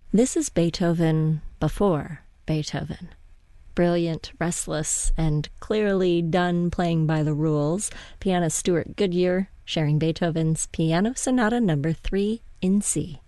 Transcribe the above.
This is Beethoven before Beethoven. Brilliant, restless, and clearly done playing by the rules, pianist Stuart Goodyear sharing Beethoven's Piano Sonata No. 3 in C.